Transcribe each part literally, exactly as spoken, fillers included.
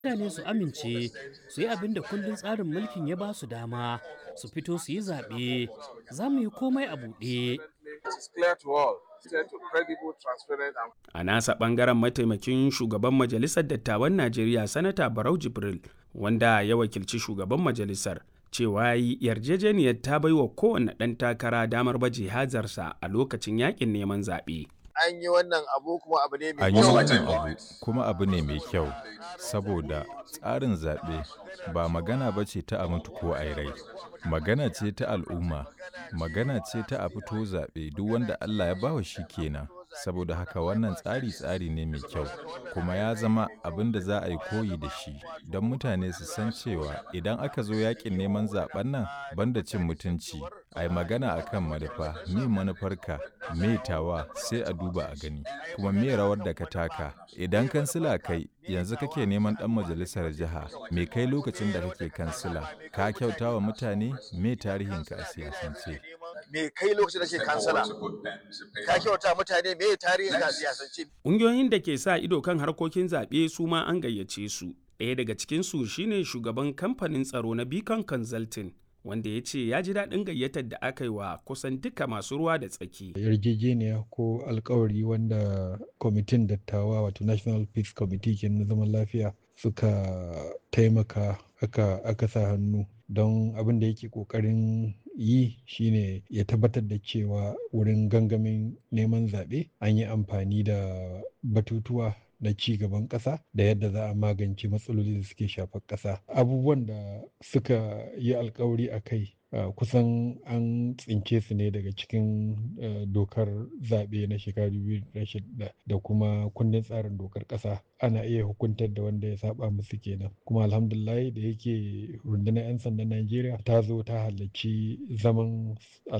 mutane su amince su yi abin da kundin tsarin mulkin ya ba su dama su fito su yi zaɓe za mu yi komai a buɗe. A nasa ɓangaren mataimakin shugaban majalisar dattawan Najeriya Sanata Barau Jibril wanda ya wakilci shugaban majalisar cewa yarjejeniyar ta bai wa kowane ɗan takara damar baje hazarsa a lokacin yakin neman zaɓe. An yi wannan abu kuma abu ne mai An yi kyau. wannan abu kuma abu ne mai kyau saboda tsarin zaɓe ba magana ba ce ta a mutu ko a rai. Magana ce ta al'umma, magana ce ta a fito zaɓe duk wanda Allah ya bawa shi kenan. Saboda haka wannan tsari tsari ne mai kyau kuma ya zama abin da za a yi koyi da shi don mutane su san cewa idan aka zo yakin neman zaben nan banda cin mutunci a yi magana a kan manufa me manufarka me tawa sai a duba a gani kuma me rawar da ka taka idan kansila kai yanzu kake neman dan majalisar jiha me kai lokacin da kake kansila ka kyauta wa mutane me tarihinka a siyasance. Me kai lokacin da ke kansala ka kyauta mutane me tarihin ka siyasance. Ƙungiyoyin da ke sa ido kan harkokin zaɓe su ma an gayyace su. Ɗaya daga cikinsu shine shugaban kamfanin tsaro na Beacon Consulting wanda ya ce ya ji daɗin gayyatar da aka yi wa kusan duka masu ruwa da tsaki. Yarjejeniya ko alkawari wanda kwamitin dattawa wato National Peace Committee ke na zaman lafiya suka taimaka aka, aka sa hannu don abin da yake ƙoƙarin yi shine ya tabbatar da cewa wurin gangamin neman zaɓe an yi amfani da batutuwa na ci gaban ƙasa da yadda za a magance matsaloli da suke shafar ƙasa. Abubuwan da suka yi alkawari a kai uh, kusan an tsince su ne daga cikin uh, dokar zaɓe na shekaru biyu da shida da kuma kundin tsarin dokar ƙasa. Ana iya hukuntar da wanda ya saba musu kenan. Kuma alhamdulillah da yake rundunar 'yan sandan Najeriya ta zo ta halarci zaman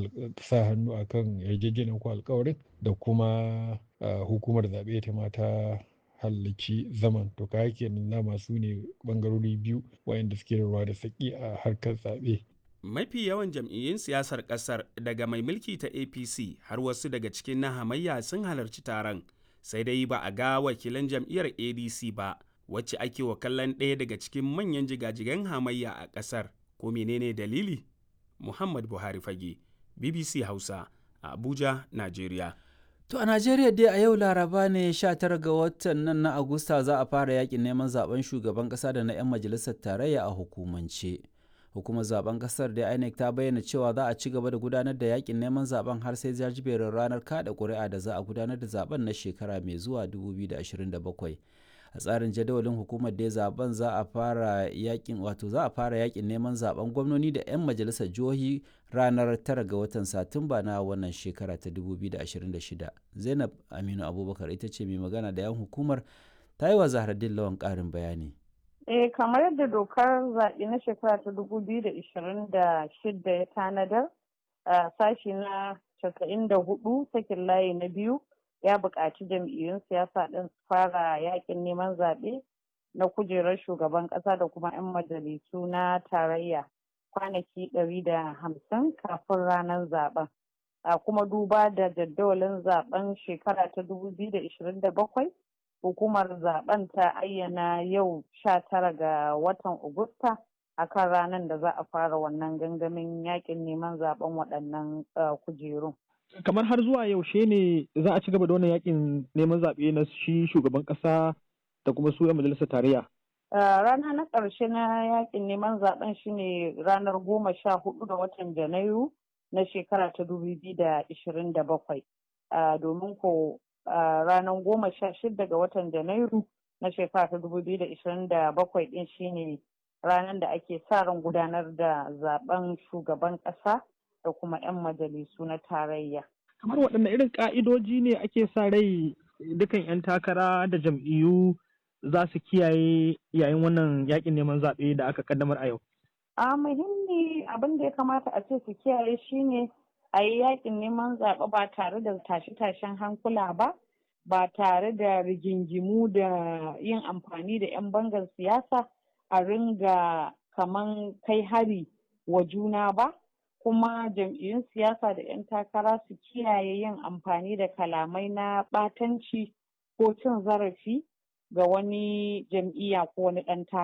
sa hannu akan yarjejeniyar ko alkawarin da kuma uh, hukumar zaɓe ta mata halarci zaman to ka kenan na masu ne bangarori biyu wayanda suke da ruwa da saki a harkar zaɓe. Mafi yawan jam'iyyun siyasar ƙasar daga mai mulki ta A P C har wasu daga cikin na hamayya sun halarci taron sai dai ba a ga wakilan jam'iyyar A D C ba wacce ake wa kallon ɗaya daga cikin manyan jigajigan hamayya a ƙasar. Ko menene dalili? Muhammad Buhari Fage, B B C Hausa, a Abuja, Najeriya. To a Najeriya dai a yau Laraba ne sha tara ga watan nan na Agusta za a fara yakin neman zaben shugaban kasa da na 'yan majalisar tarayya a hukumance. Hukumar zaben kasar da I N E C ta bayyana cewa za a ci gaba da gudanar da yakin neman zaben har sai jajiberin ranar kada ƙuri'a da za a gudanar da zaben na shekara mai zuwa dubu biyu da ashirin da bakwai. A tsarin jadawalin hukumar dai zaben za a fara yakin wato za a fara yakin neman zaben gwamnoni da 'yan majalisar jihohi ranar tara ga watan Satumba na wannan shekara ta dubu biyu da ashirin da shida. Zainab Aminu Abubakar ita ce mai magana da 'yan hukumar ta yi wa Zahraddin Lawan ƙarin bayani. Eh kamar yadda dokar zaɓe na shekara ta dubu biyu da ashirin da shida ya tanadar a sashi na casa'in da hudu sakin layi na biyu ya buƙaci jam'iyyun siyasa ɗin su fara yakin neman zaɓe na kujerar shugaban ƙasa da kuma 'yan majalisu na tarayya kwanaki ɗari da hamsin kafin ranar zaɓen. A kuma duba da jadawalin zaɓen shekara ta dubu biyu da ashirin da bakwai, hukumar zaɓen ta ayyana yau sha tara ga watan Agusta akan ranar da za a fara wannan gangamin yakin neman zaɓen waɗannan kujerun. Kamar har zuwa yaushe ne za a ci gaba da wannan yakin neman zaɓe na shi shugaban ƙasa da kuma su 'yan majalisar tarayya? Rana na ƙarshe na yakin neman zaɓen shine ranar goma sha hudu ga watan Janairu na shekara ta dubu biyu da ashirin da bakwai. Domin ko ranar goma sha shida ga watan Janairu na shekara ta dubu biyu da ashirin da bakwai ɗin shine ranar da ake sa ran gudanar da zaɓen shugaban ƙasa da kuma 'yan majalisu na tarayya. Kamar waɗanne irin ƙa'idoji ne ake sa rai dukan 'yan takara da jam'iyyu za su kiyaye yayin wannan yakin neman zaɓe da aka kaddamar a yau? A muhimmi abin da ya kamata a ce su kiyaye shine a yi yakin neman zaɓe ba tare da tashe-tashen hankula ba, ba tare da rigingimu da yin amfani da 'yan bangar siyasa a ringa kaman kai hari wa juna ba. Kuma jam'iyyun siyasa da 'yan takara su kiyaye yin amfani da kalamai na ɓatanci ko cin zarafi ga wani jam'iyya ko wani ɗan takara.